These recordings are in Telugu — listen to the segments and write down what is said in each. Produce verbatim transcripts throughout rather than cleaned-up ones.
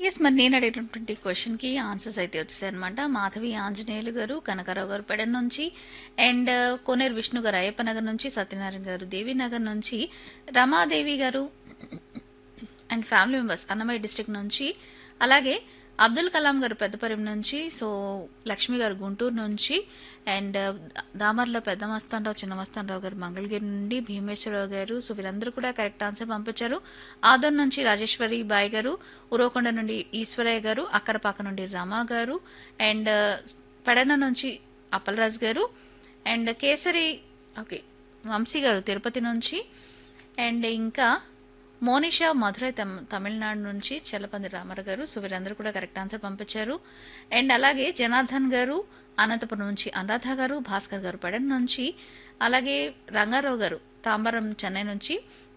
ఎస్ మరి నేను అడిగినటువంటి క్వశ్చన్కి ఆన్సర్స్ అయితే వచ్చాయన్నమాట. మాధవి ఆంజనేయులు గారు కనకారావు గారు పెడన్ నుంచి, అండ్ కోనేరు విష్ణు గారు అయ్యప్ప నగర్ నుంచి, సత్యనారాయణ గారు దేవీనగర్ నుంచి, రమాదేవి గారు and family members Annamayya district నుంచి, అలాగే అబ్దుల్ కలాం గారు పెద్దపరిం నుంచి, సో లక్ష్మి గారు గుంటూరు నుంచి, అండ్ దామర్ల పెద్ద మస్తానరావు చిన్న మస్తానరావు గారు మంగళగిరి నుండి, భీమేశ్వరరావు గారు, సో వీరందరూ కూడా కరెక్ట్ ఆన్సర్ పంపించారు. ఆదోన్ నుంచి రాజేశ్వరి బాయ్ గారు, ఉరవకొండ నుండి ఈశ్వరయ్య గారు, అక్కరపాక నుండి రమా గారు, అండ్ పెడన నుంచి అప్పలరాజు గారు, అండ్ కేసరి ఓకే వంశీ గారు తిరుపతి నుంచి, అండ్ ఇంకా మోనిషా మధురై తమ్ తమిళనాడు నుంచి చల్లపంది రామారావు గారు, సో వీరందరూ కూడా కరెక్ట్ ఆన్సర్ పంపించారు. అండ్ అలాగే జనార్దన్ గారు అనంతపురం నుంచి, అనురాధ గారు, భాస్కర్ గారు పెడన్ నుంచి, అలాగే రంగారావు గారు తాంబరం చెన్నై నుంచి,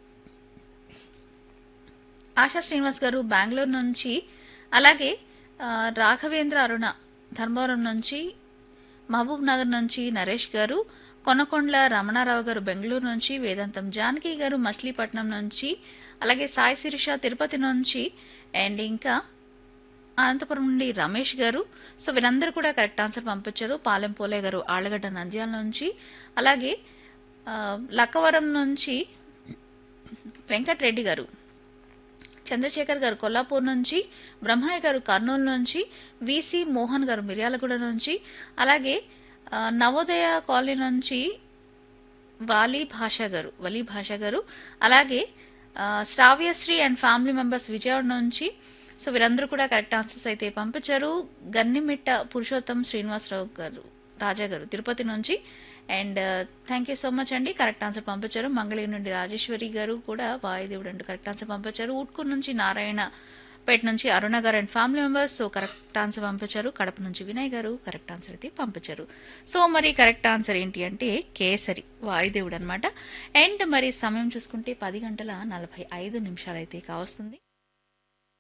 ఆశా శ్రీనివాస్ గారు బెంగళూరు నుంచి, అలాగే ఆ, రాఘవేంద్ర అరుణ ధర్మవరం నుంచి, మహబూబ్ నగర్ నుంచి నరేష్ గారు, కొనకొండ్ల రమణారావు గారు బెంగళూరు నుంచి, వేదాంతం జానకి గారు మచిలీపట్నం నుంచి, అలాగే సాయి శిరీష తిరుపతి నుంచి, అండ్ ఇంకా అనంతపురం నుండి రమేష్ గారు, సో వీరందరూ కూడా కరెక్ట్ ఆన్సర్ పంపించారు. పాలెం పోలే గారు ఆళ్లగడ్డ నంద్యాల నుంచి, అలాగే ఆ, లక్కవరం నుంచి వెంకటరెడ్డి గారు, చంద్రశేఖర్ గారు కొల్లాపూర్ నుంచి, బ్రహ్మయ్య గారు కర్నూలు నుంచి, విసి మోహన్ గారు మిర్యాలగూడ నుంచి, అలాగే ఆ, నవోదయ కాలనీ నుంచి వాలి భాష గారు వలి భాష గారు, అలాగే ఆ, Sravyasri and family members Vijayawada నుంచి, సో వీరందరూ కూడా కరెక్ట్ ఆన్సర్స్ అయితే పంపించారు. గన్నిమిట్ట పురుషోత్తం శ్రీనివాసరావు గారు రాజా గారు తిరుపతి నుంచి, and thank you so much అండి, కరెక్ట్ ఆన్సర్ పంపించారు. మంగళగిరి నుండి రాజేశ్వరి గారు కూడా వాయుదేవుడు అంటూ కరెక్ట్ ఆన్సర్ పంపించారు. ఉట్కూరు నుంచి నారాయణ పేట నుంచి అరుణ గారు and family members, so correct answer పంపించారు. కడప నుంచి వినయ్ గారు కరెక్ట్ ఆన్సర్ అయితే పంపించారు. సో మరి కరెక్ట్ ఆన్సర్ ఏంటి అంటే కేసరి వాయుదేవుడు అనమాట. అండ్ మరి సమయం చూసుకుంటే పది గంటల నలభై ఐదు నిమిషాలు అయితే కావస్తుంది.